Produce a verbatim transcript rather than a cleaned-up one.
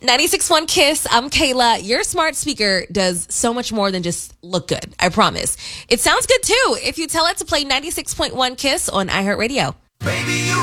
ninety-six point one Kiss. I'm Kayla. Your smart speaker does so much more than just look good. I promise. It sounds good too if you tell it to play ninety-six point one Kiss on iHeartRadio. Baby, you